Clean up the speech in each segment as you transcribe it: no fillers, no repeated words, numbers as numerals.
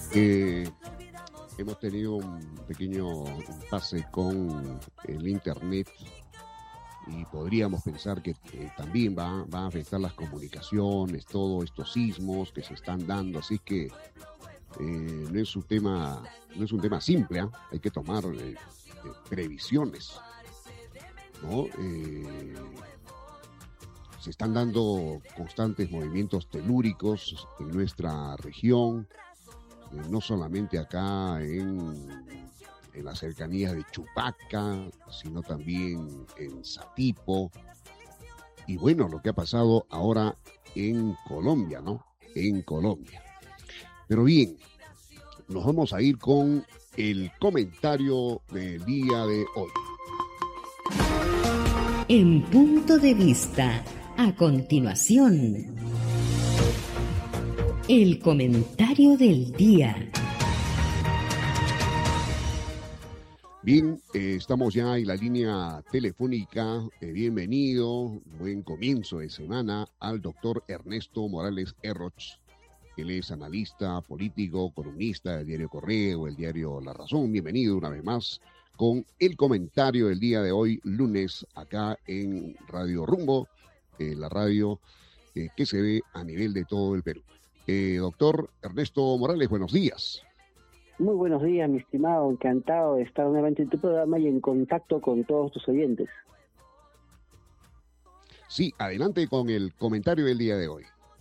Hemos tenido un pequeño impasse con el Internet y podríamos pensar que también va a afectar las comunicaciones, todos estos sismos que se están dando, así que no es un tema simple, ¿eh? Hay que tomar previsiones, ¿no? Se están dando constantes movimientos telúricos en nuestra región, no solamente acá en las cercanías de Chupaca, sino también en Satipo. Y bueno, lo que ha pasado ahora en Colombia, ¿no? En Colombia. Pero bien, nos vamos a ir con el comentario del día de hoy. En Punto de Vista, a continuación, el comentario del día. Bien, estamos ya en la línea telefónica. Bienvenido, buen comienzo de semana al doctor Ernesto Morales Erroch. Él es analista político, columnista del diario Correo, el diario La Razón. Bienvenido una vez más con el comentario del día de hoy, lunes, acá en Radio Rumbo, la radio que se ve a nivel de todo el Perú. Doctor Ernesto Morales, buenos días. Muy buenos días, mi estimado. Encantado de estar nuevamente en tu programa y en contacto con todos tus oyentes. Sí, adelante con el comentario del día de hoy.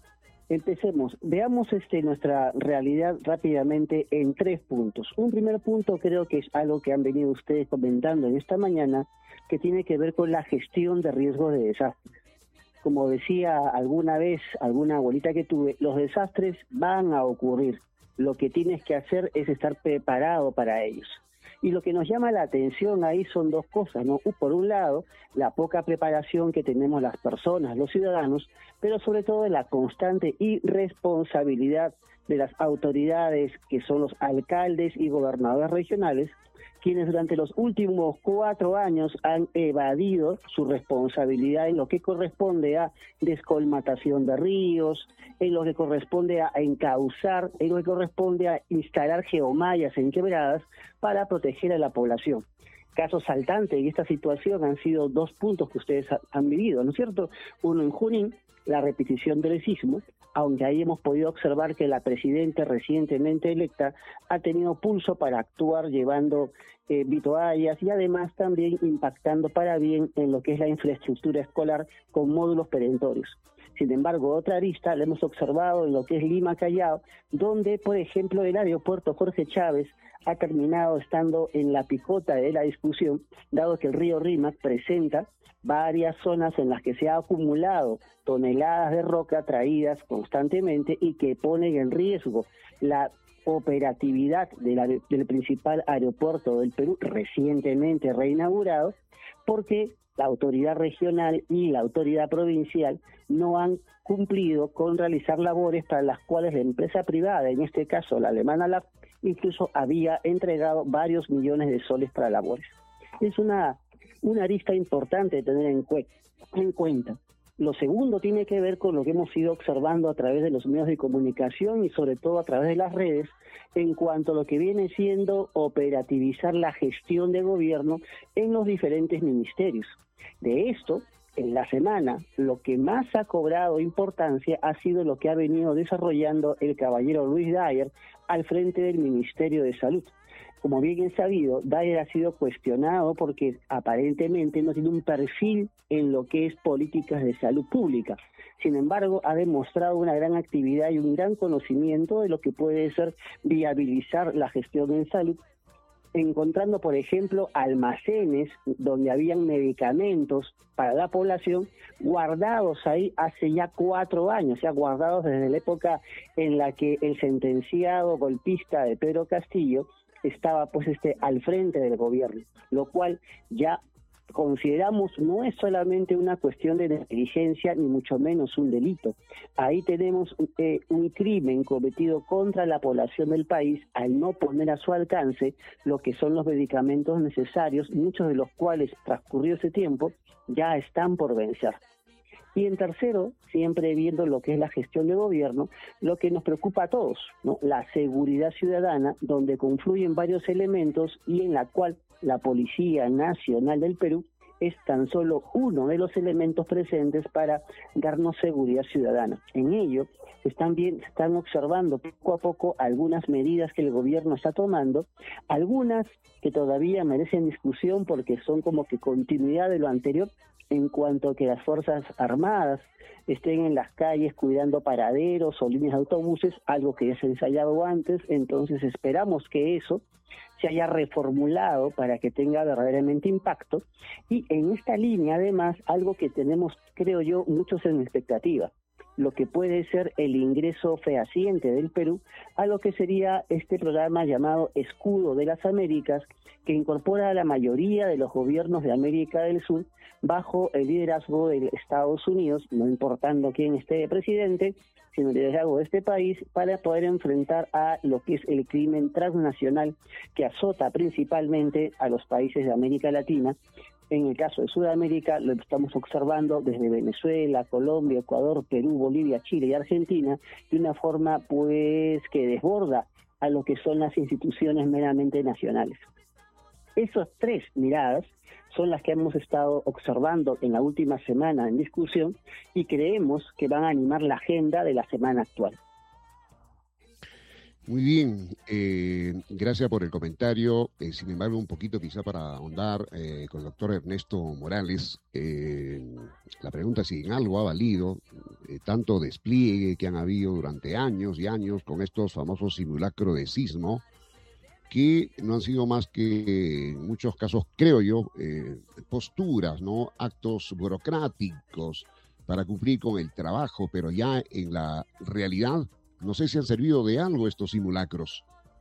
Empecemos. Veamos nuestra realidad rápidamente en 3 puntos. Un primer punto creo que es algo que han venido ustedes comentando en esta mañana, que tiene que ver con la gestión de riesgos de desastres. Como decía alguna vez alguna abuelita que tuve, los desastres van a ocurrir. Lo que tienes que hacer es estar preparado para ellos. Y lo que nos llama la atención ahí son 2 cosas, ¿no? Por un lado, la poca preparación que tenemos las personas, los ciudadanos, pero sobre todo la constante irresponsabilidad de las autoridades, que son los alcaldes y gobernadores regionales, quienes durante los últimos 4 años han evadido su responsabilidad en lo que corresponde a descolmatación de ríos, en lo que corresponde a encauzar, en lo que corresponde a instalar geomallas en quebradas para proteger a la población. Caso saltante en esta situación han sido 2 puntos que ustedes han vivido, ¿no es cierto? Uno en Junín, la repetición del sismo, aunque ahí hemos podido observar que la presidenta recientemente electa ha tenido pulso para actuar llevando vituallas y además también impactando para bien en lo que es la infraestructura escolar con módulos perentorios. Sin embargo, otra arista la hemos observado en lo que es Lima Callao, donde, por ejemplo, el aeropuerto Jorge Chávez ha terminado estando en la picota de la discusión, dado que el río Rímac presenta varias zonas en las que se ha acumulado toneladas de roca traídas constantemente y que ponen en riesgo la operatividad del principal aeropuerto del Perú, recientemente reinaugurado, porque la autoridad regional y la autoridad provincial no han cumplido con realizar labores para las cuales la empresa privada, en este caso la alemana LAF, incluso había entregado varios millones de soles para labores. Es una arista importante de tener en cuenta. Lo segundo tiene que ver con lo que hemos ido observando a través de los medios de comunicación y sobre todo a través de las redes en cuanto a lo que viene siendo operativizar la gestión de gobierno en los diferentes ministerios. De esto, en la semana, lo que más ha cobrado importancia ha sido lo que ha venido desarrollando el caballero Luis Dyer al frente del Ministerio de Salud. Como bien es sabido, Dyer ha sido cuestionado porque aparentemente no tiene un perfil en lo que es políticas de salud pública. Sin embargo, ha demostrado una gran actividad y un gran conocimiento de lo que puede ser viabilizar la gestión en salud, encontrando, por ejemplo, almacenes donde habían medicamentos para la población guardados ahí hace ya 4 años, ya guardados desde la época en la que el sentenciado golpista de Pedro Castillo estaba al frente del gobierno, lo cual ya consideramos no es solamente una cuestión de negligencia ni mucho menos un delito. Ahí tenemos un crimen cometido contra la población del país al no poner a su alcance lo que son los medicamentos necesarios, muchos de los cuales transcurrido ese tiempo ya están por vencer. Y en tercero, siempre viendo lo que es la gestión de gobierno, lo que nos preocupa a todos, ¿no? La seguridad ciudadana, donde confluyen varios elementos y en la cual la Policía Nacional del Perú es tan solo uno de los elementos presentes para darnos seguridad ciudadana. En ello, están observando poco a poco algunas medidas que el gobierno está tomando, algunas que todavía merecen discusión porque son como que continuidad de lo anterior, en cuanto a que las Fuerzas Armadas estén en las calles cuidando paraderos o líneas de autobuses, algo que ya se ha ensayado antes. Entonces esperamos que eso se haya reformulado para que tenga verdaderamente impacto. Y en esta línea, además, algo que tenemos, creo yo, muchos en expectativa, lo que puede ser el ingreso fehaciente del Perú a lo que sería este programa llamado Escudo de las Américas, que incorpora a la mayoría de los gobiernos de América del Sur bajo el liderazgo de Estados Unidos, no importando quién esté de presidente, sino el liderazgo de este país, para poder enfrentar a lo que es el crimen transnacional que azota principalmente a los países de América Latina. En el caso de Sudamérica lo estamos observando desde Venezuela, Colombia, Ecuador, Perú, Bolivia, Chile y Argentina, de una forma pues que desborda a lo que son las instituciones meramente nacionales. Esas tres miradas son las que hemos estado observando en la última semana en discusión y creemos que van a animar la agenda de la semana actual. Muy bien, gracias por el comentario. Sin embargo, un poquito quizá para ahondar con el doctor Ernesto Morales, la pregunta es si en algo ha valido tanto despliegue que han habido durante años y años con estos famosos simulacros de sismo, que no han sido más que, en muchos casos, creo yo, posturas, ¿no? Actos burocráticos para cumplir con el trabajo, pero ya en la realidad, no sé si han servido de algo estos simulacros.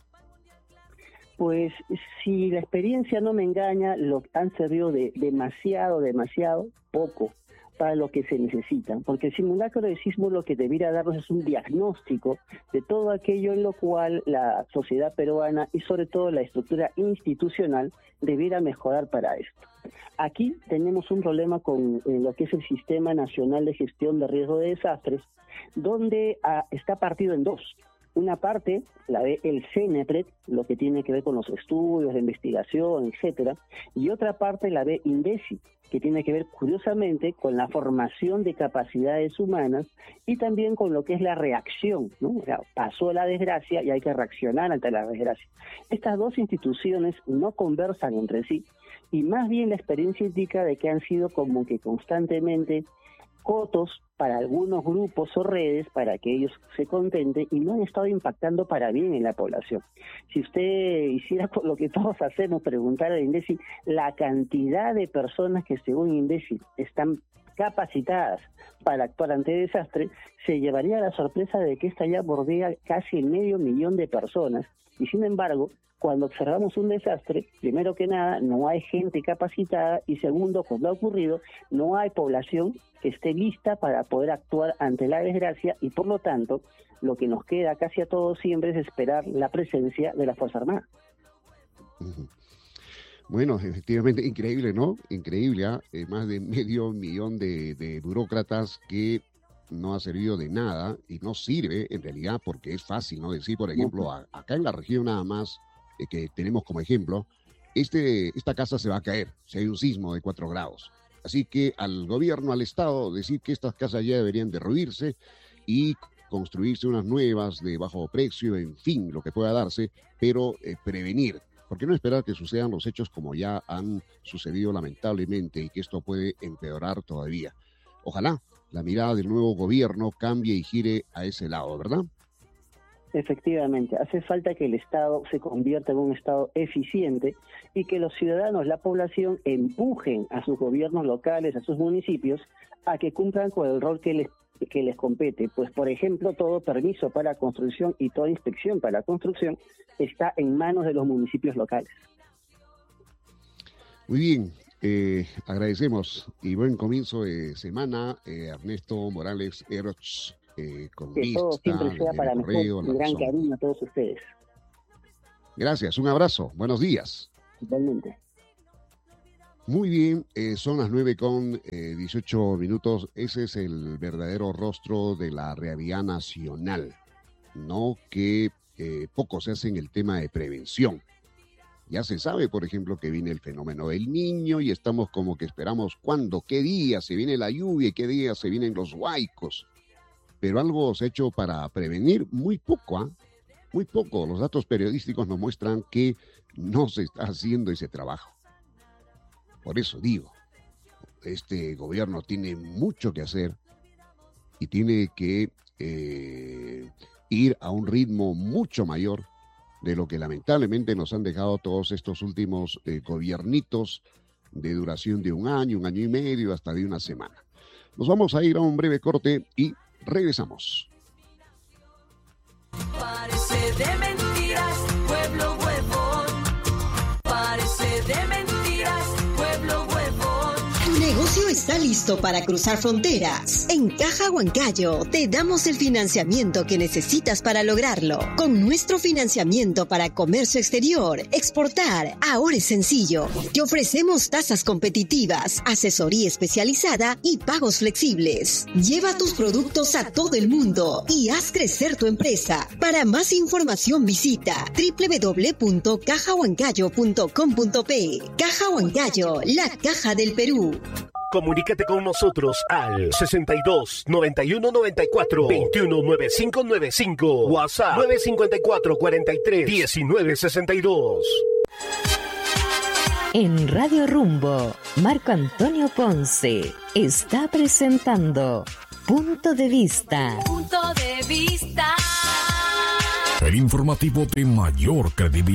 Pues si la experiencia no me engaña, han servido de demasiado poco para lo que se necesita, porque el simulacro de sismo lo que debiera darnos es un diagnóstico de todo aquello en lo cual la sociedad peruana y sobre todo la estructura institucional debiera mejorar para esto. Aquí tenemos un problema con lo que es el Sistema Nacional de Gestión de Riesgo de Desastres, donde está partido en dos. Una parte la ve el CENEPRED, lo que tiene que ver con los estudios de investigación, etcétera, y otra parte la ve INDECI, que tiene que ver curiosamente con la formación de capacidades humanas y también con lo que es la reacción, ¿no? O sea, pasó la desgracia y hay que reaccionar ante la desgracia. Estas dos instituciones no conversan entre sí y más bien la experiencia indica de que han sido como que constantemente cotos para algunos grupos o redes para que ellos se contenten y no han estado impactando para bien en la población. Si usted hiciera lo que todos hacemos, preguntar a INDECI la cantidad de personas que según INDECI están capacitadas para actuar ante desastre, se llevaría la sorpresa de que esta ya bordea casi el 500.000 de personas y sin embargo, cuando observamos un desastre, primero que nada, no hay gente capacitada y segundo, cuando ha ocurrido, no hay población que esté lista para poder actuar ante la desgracia y por lo tanto, lo que nos queda casi a todos siempre es esperar la presencia de la Fuerza Armada. Bueno, efectivamente, increíble, ¿no? Increíble, ¿eh? Más de 500.000 de burócratas que no ha servido de nada y no sirve en realidad porque es fácil, ¿no? Decir, por ejemplo, acá en la región nada más, que tenemos como ejemplo, esta casa se va a caer si hay un sismo de 4 grados. Así que al gobierno, al Estado, decir que estas casas ya deberían derruirse y construirse unas nuevas de bajo precio, en fin, lo que pueda darse, pero prevenir. ¿Por qué no esperar que sucedan los hechos como ya han sucedido lamentablemente y que esto puede empeorar todavía? Ojalá la mirada del nuevo gobierno cambie y gire a ese lado, ¿verdad? Efectivamente, hace falta que el Estado se convierta en un Estado eficiente y que los ciudadanos, la población, empujen a sus gobiernos locales, a sus municipios, a que cumplan con el rol que les compete. Pues, por ejemplo, todo permiso para construcción y toda inspección para construcción está en manos de los municipios locales. Muy bien, agradecemos y buen comienzo de semana, Ernesto Morales Erroch. Que todo siempre sea para mejor, un gran cariño a todos ustedes. Gracias, un abrazo, buenos días. Igualmente. Muy bien, son las 9:18. Ese es el verdadero rostro de la realidad nacional, ¿no? Que poco se hace en el tema de prevención. Ya se sabe, por ejemplo, que viene el fenómeno del Niño y estamos como que esperamos cuándo, qué día se viene la lluvia y qué día se vienen los huaicos. Pero algo se ha hecho para prevenir, muy poco, ¿ah? Muy poco. Los datos periodísticos nos muestran que no se está haciendo ese trabajo. Por eso digo, este gobierno tiene mucho que hacer y tiene que ir a un ritmo mucho mayor de lo que lamentablemente nos han dejado todos estos últimos gobiernitos de duración de un año y medio, hasta de una semana. Nos vamos a ir a un breve corte y regresamos. Parece de mentiras, pueblo huevón. Parece de mentiras, pueblo huevón. Tu negocio está listo para cruzar fronteras. En Caja Huancayo te damos el financiamiento que necesitas para lograrlo. Con nuestro financiamiento para comercio exterior, exportar, ahora es sencillo. Te ofrecemos tasas competitivas, asesoría especializada y pagos flexibles. Lleva tus productos a todo el mundo y haz crecer tu empresa. Para más información visita www.cajahuancayo.com.pe. Caja Huancayo, la caja del Perú. Comunícate con nosotros al 62 91 94 21 95 95. WhatsApp 954 43 19 62. En Radio Rumbo, Marco Antonio Ponce está presentando Punto de Vista. Punto de vista. El informativo de mayor credibilidad.